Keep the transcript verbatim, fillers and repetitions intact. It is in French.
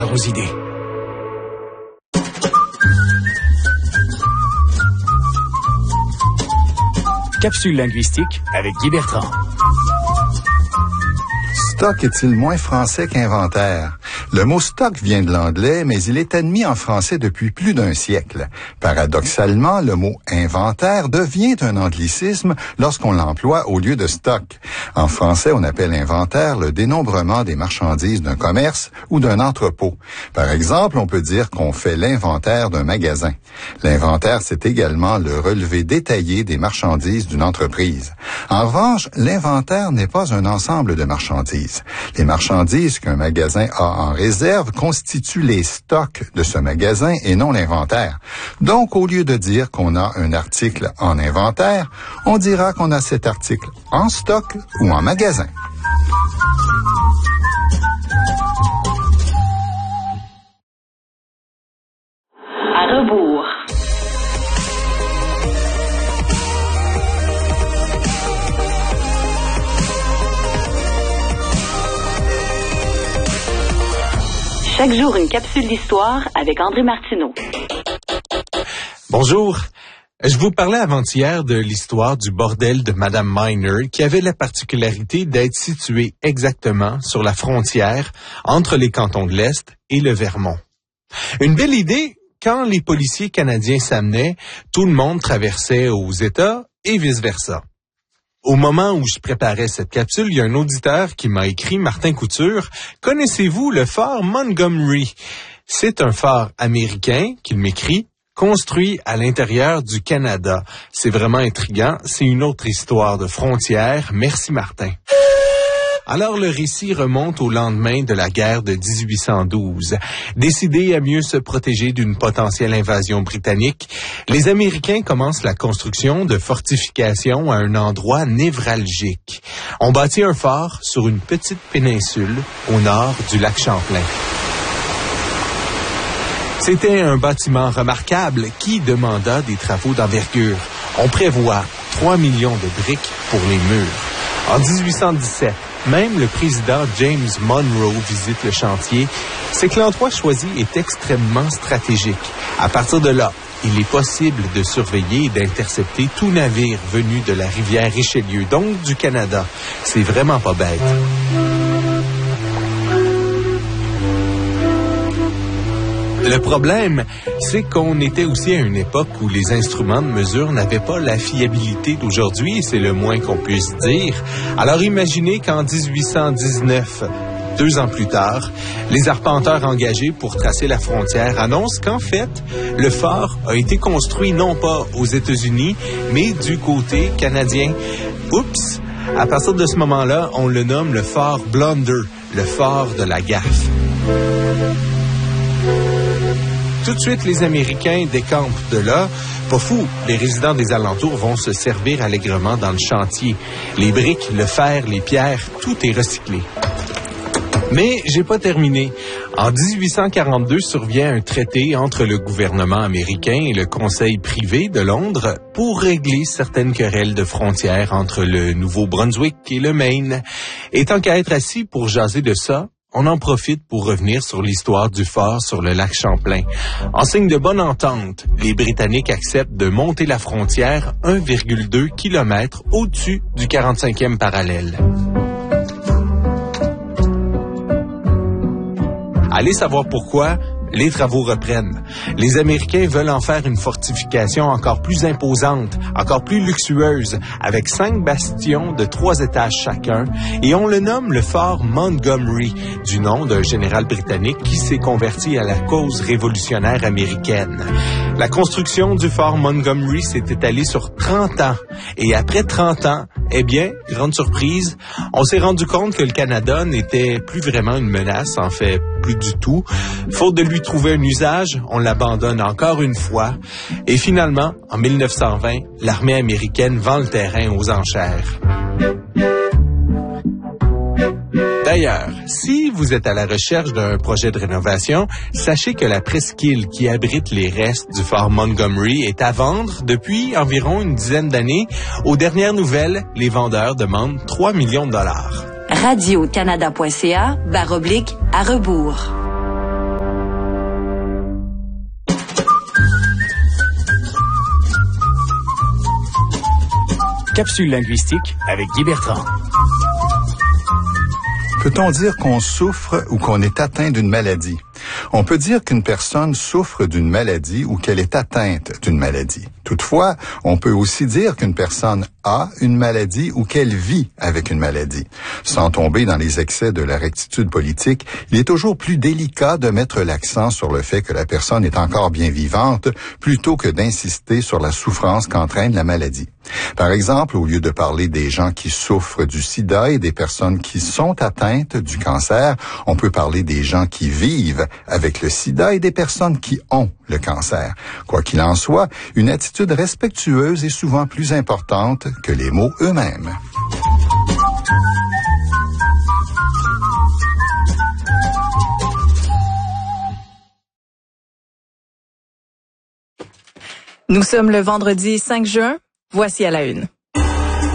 aux idées. Capsule linguistique avec Guy Bertrand. Stock est-il moins français qu'inventaire? Le mot stock vient de l'anglais, mais il est admis en français depuis plus d'un siècle. Paradoxalement, le mot inventaire devient un anglicisme lorsqu'on l'emploie au lieu de stock. En français, on appelle inventaire le dénombrement des marchandises d'un commerce ou d'un entrepôt. Par exemple, on peut dire qu'on fait l'inventaire d'un magasin. L'inventaire, c'est également le relevé détaillé des marchandises d'une entreprise. En revanche, l'inventaire n'est pas un ensemble de marchandises. Les marchandises qu'un magasin a en réserve constituent les stocks de ce magasin et non l'inventaire. Donc, au lieu de dire qu'on a un article en inventaire, on dira qu'on a cet article en stock ou en magasin. À rebours. Chaque jour, une capsule d'histoire avec André Martineau. Bonjour. Je vous parlais avant-hier de l'histoire du bordel de Madame Miner qui avait la particularité d'être situé exactement sur la frontière entre les cantons de l'Est et le Vermont. Une belle idée, quand les policiers canadiens s'amenaient, tout le monde traversait aux États et vice-versa. Au moment où je préparais cette capsule, il y a un auditeur qui m'a écrit, Martin Couture, « Connaissez-vous le fort Montgomery? » C'est un phare américain, qu'il m'écrit, construit à l'intérieur du Canada. C'est vraiment intriguant, c'est une autre histoire de frontière. Merci Martin. Alors le récit remonte au lendemain de la guerre de dix-huit cent douze. Décidés à mieux se protéger d'une potentielle invasion britannique, les Américains commencent la construction de fortifications à un endroit névralgique. On bâtit un fort sur une petite péninsule au nord du lac Champlain. C'était un bâtiment remarquable qui demanda des travaux d'envergure. On prévoit trois millions de briques pour les murs. En dix-huit cent dix-sept, même le président James Monroe visite le chantier. C'est que l'endroit choisi est extrêmement stratégique. À partir de là, il est possible de surveiller et d'intercepter tout navire venu de la rivière Richelieu, donc du Canada. C'est vraiment pas bête. Le problème, c'est qu'on était aussi à une époque où les instruments de mesure n'avaient pas la fiabilité d'aujourd'hui, et c'est le moins qu'on puisse dire. Alors imaginez qu'en dix-huit cent dix-neuf, deux ans plus tard, les arpenteurs engagés pour tracer la frontière annoncent qu'en fait, le fort a été construit non pas aux États-Unis, mais du côté canadien. Oups! À partir de ce moment-là, on le nomme le fort Blunder, le fort de la gaffe. Tout de suite, les Américains décampent de là. Pas fou, les résidents des alentours vont se servir allègrement dans le chantier. Les briques, le fer, les pierres, tout est recyclé. Mais j'ai pas terminé. En dix-huit cent quarante-deux survient un traité entre le gouvernement américain et le Conseil privé de Londres pour régler certaines querelles de frontières entre le Nouveau-Brunswick et le Maine. Et tant qu'à être assis pour jaser de ça, on en profite pour revenir sur l'histoire du fort sur le lac Champlain. En signe de bonne entente, les Britanniques acceptent de monter la frontière un virgule deux kilomètres au-dessus du quarante-cinquième parallèle. Allez savoir pourquoi, les travaux reprennent. Les Américains veulent en faire une fortification encore plus imposante, encore plus luxueuse, avec cinq bastions de trois étages chacun, et on le nomme le fort Montgomery, du nom d'un général britannique qui s'est converti à la cause révolutionnaire américaine. La construction du fort Montgomery s'est étalée sur trente ans, et après trente ans, eh bien, grande surprise, on s'est rendu compte que le Canada n'était plus vraiment une menace, en fait, plus du tout. Faute de lui trouver un usage, on l'abandonne encore une fois. Et finalement, en mille neuf cent vingt, l'armée américaine vend le terrain aux enchères. D'ailleurs, si vous êtes à la recherche d'un projet de rénovation, sachez que la presqu'île qui abrite les restes du fort Montgomery est à vendre depuis environ une dizaine d'années. Aux dernières nouvelles, les vendeurs demandent trois millions de dollars. radio canada point c a barre oblique à rebours. Capsule linguistique avec Guy Bertrand. Peut-on dire qu'on souffre ou qu'on est atteint d'une maladie? On peut dire qu'une personne souffre d'une maladie ou qu'elle est atteinte d'une maladie. Toutefois, on peut aussi dire qu'une personne a une maladie ou qu'elle vit avec une maladie. Sans tomber dans les excès de la rectitude politique, il est toujours plus délicat de mettre l'accent sur le fait que la personne est encore bien vivante plutôt que d'insister sur la souffrance qu'entraîne la maladie. Par exemple, au lieu de parler des gens qui souffrent du sida et des personnes qui sont atteintes du cancer, on peut parler des gens qui vivent avec le sida et des personnes qui ont le cancer. Quoi qu'il en soit, une attitude respectueuse est souvent plus importante que les mots eux-mêmes. Nous sommes le vendredi cinq juin. Voici à la une.